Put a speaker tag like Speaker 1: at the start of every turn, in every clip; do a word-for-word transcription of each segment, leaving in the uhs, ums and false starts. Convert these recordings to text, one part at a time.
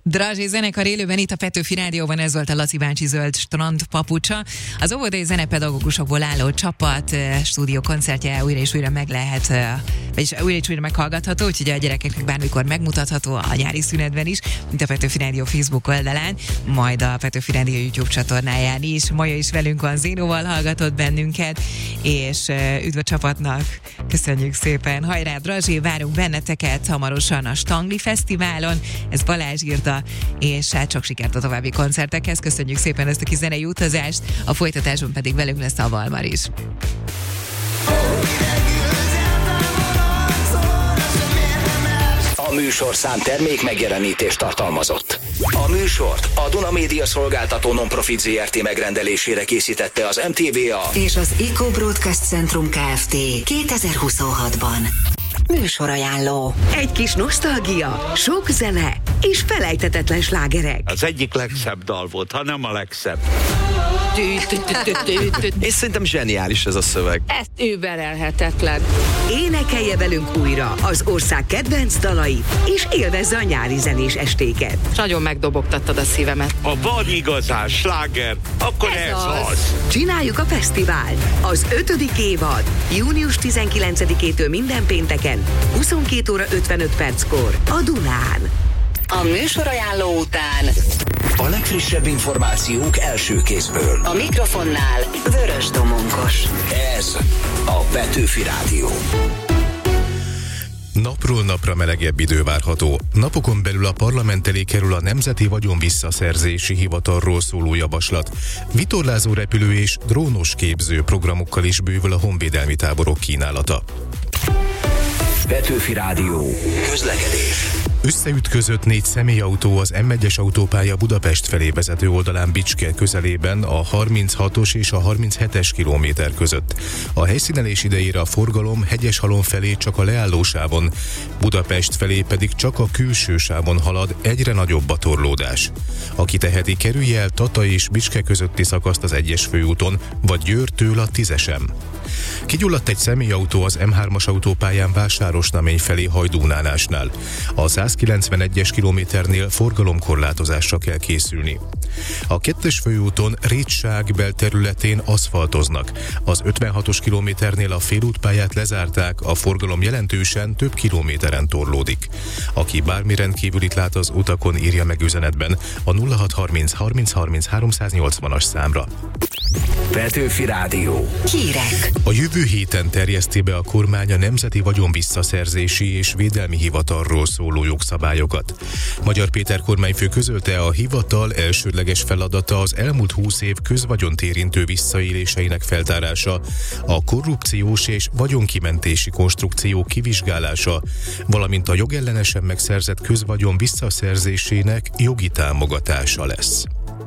Speaker 1: Drazsé zenekar élőben itt a Petőfi Rádióban, ez volt a Laci bácsi zöld strand papucsa. Az óvodai zenepedagógusokból álló csapat stúdió koncertje újra és újra meg lehet, vagyis újra és újra meghallgatható, úgyhogy a gyerekeknek bármikor megmutatható a nyári szünetben is, mint a Petőfi Rádió Facebook oldalán, majd a Petőfi Rádió YouTube csatornáján is. Maja is velünk van, Zénóval hallgatott bennünket, és üdv a csapatnak, köszönjük szépen. Hajrá Drazsé, várunk benneteket hamarosan a Stangli Fesztiválon, ez Balázs írta, és hát sok sikert a további koncertekhez. Köszönjük szépen ezt a kis zenei utazást, a folytatásban pedig velünk lesz a Valmar is.
Speaker 2: A műsorszám termék megjelenítést tartalmazott. A műsort a Duna Média Szolgáltató Non-Profit zé er té megrendelésére készítette az em té vé á
Speaker 3: és az Eco Broadcast Centrum Kft. kétezer-huszonhatban. Műsorajánló. Egy kis nosztalgia, sok zene és felejthetetlen slágerek.
Speaker 4: Az egyik legszebb dal volt, ha nem a legszebb.
Speaker 5: És szerintem zseniális ez a szöveg.
Speaker 6: Ez überelhetetlen.
Speaker 3: Énekelje velünk újra az ország kedvenc dalait, és élvezze a nyári zenés estéket.
Speaker 6: Nagyon megdobogtattad a szívemet.
Speaker 4: Ha van igazán sláger, akkor ez,
Speaker 6: Ez
Speaker 4: ez
Speaker 6: az.
Speaker 4: az.
Speaker 3: Csináljuk a fesztivált. Az ötödik évad. június tizenkilencedikétől minden pénteken, huszonkét óra ötvenöt perckor a Dunán.
Speaker 7: A műsorajánló után
Speaker 2: a legfrissebb információk első kézből.
Speaker 7: a mikrofonnál Vörös Domonkos.
Speaker 2: Ez a Petőfi Rádió.
Speaker 8: Napról napra melegebb idő várható. Napokon belül a parlament elé kerül a Nemzeti Vagyon Visszaszerzési Hivatalról szóló javaslat. Vitorlázó repülő és drónos képző programokkal is bővül a honvédelmi táborok kínálata.
Speaker 2: Petőfi Rádió. Közlekedés.
Speaker 8: Összeütközött négy személyautó az em egyes autópálya Budapest felé vezető oldalán Bicske közelében a harminchatos és a harminchetes kilométer között. A helyszínelés idejére a forgalom Hegyeshalom felé csak a leállósávon, Budapest felé pedig csak a külső sávon halad, egyre nagyobb a torlódás. Aki teheti, kerülje el Tata és Bicske közötti szakaszt az egyes főúton, vagy Győrtől a tízesen. Kigyulladt egy személyautó az em hármas autópályán Vásárosnamény felé Hajdúnánásnál. A százkilencvenegyes kilométernél forgalomkorlátozásra kell készülni. A kettes főúton Rétság belterületén aszfaltoznak. Az ötvenhatos kilométernél a félútpályát lezárták, a forgalom jelentősen több kilométeren torlódik. Aki bármi rendkívülit lát az utakon, írja meg üzenetben a nulla hat harminc harminc harminc háromszáznyolcvanas számra.
Speaker 2: Petőfi Rádió.
Speaker 3: Hírek.
Speaker 8: A jövő héten terjeszti be a kormány a Nemzeti Vagyon Visszaszerzési és Védelmi Hivatalról szóló jogszabályokat. Magyar Péter kormányfő közölte, a hivatal elsődleges feladata az elmúlt húsz év közvagyont érintő visszaéléseinek feltárása, a korrupciós és vagyonkimentési konstrukció kivizsgálása, valamint a jogellenesen megszerzett közvagyon visszaszerzésének jogi támogatása lesz.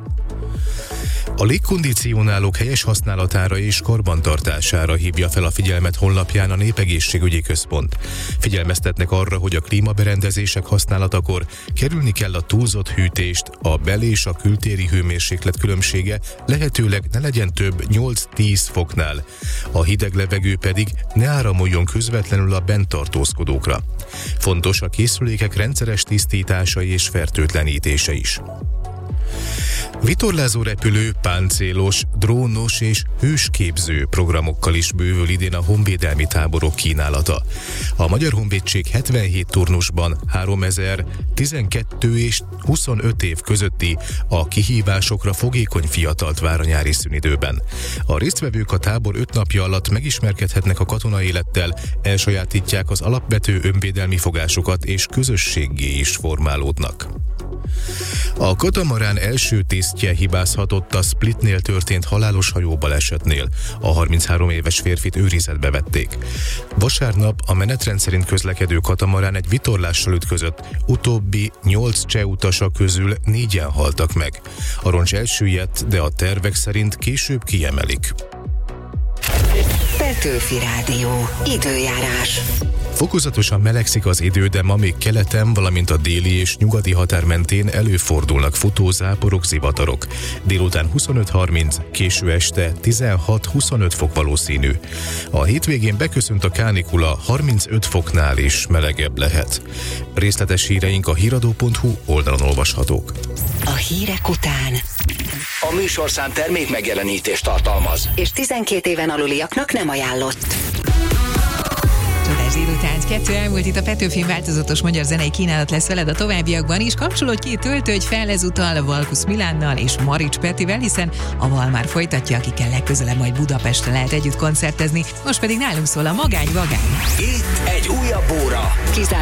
Speaker 8: A légkondicionálók helyes használatára és karbantartására hívja fel a figyelmet honlapján a Népegészségügyi Központ. Figyelmeztetnek arra, hogy a klímaberendezések használatakor kerülni kell a túlzott hűtést, a bel- és a kültéri hőmérséklet különbsége lehetőleg ne legyen több nyolc-tíz foknál. A hideg levegő pedig ne áramoljon közvetlenül a bent tartózkodókra. Fontos a készülékek rendszeres tisztítása és fertőtlenítése is. Vitorlázó repülő, páncélos, drónos és hősképző programokkal is bővül idén a honvédelmi táborok kínálata. A Magyar Honvédség hetvenhét turnusban háromezer, tizenkettő és huszonöt év közötti a kihívásokra fogékony fiatalt vár a nyári szünidőben. A résztvevők a tábor öt napja alatt megismerkedhetnek a katonai élettel, elsajátítják az alapvető önvédelmi fogásokat és közösséggé is formálódnak. A katamarán első tisztje hibázhatott a Splitnél történt halálos hajóbalesetnél. A harminchárom éves férfit őrizetbe vették. Vasárnap a menetrend szerint közlekedő katamarán egy vitorlással ütközött, utóbbi nyolc cseh utasa közül négyen haltak meg. A roncs elsüllyedt, de a tervek szerint később kiemelik.
Speaker 3: Petőfi Rádió. Időjárás.
Speaker 8: Fokozatosan melegszik az idő, de ma még keleten, valamint a déli és nyugati határ mentén előfordulnak futózáporok, zivatarok. Délután huszonöt harminc, késő este tizenhat-huszonöt fok valószínű. A hétvégén beköszönt a kánikula, harmincöt foknál is melegebb lehet. Részletes híreink a híradó pont hu oldalon olvashatók.
Speaker 3: A hírek után.
Speaker 2: A műsorszám termék megjelenítést tartalmaz.
Speaker 3: És tizenkét éven aluliaknak nem ajánlott.
Speaker 1: Csodás délután, kettő elmúlt, itt a Petőfi változatos magyar zenei kínálat lesz veled a továbbiakban is. Kapcsolódj ki, töltődj fel ezúttal Valkusz Milánnal és Marics Petivel, hiszen a Val már folytatja, akikkel legközelebb majd Budapestre lehet együtt koncertezni. Most pedig nálunk szól a Magány Vagány.
Speaker 2: Itt egy újabb óra.
Speaker 3: Kizár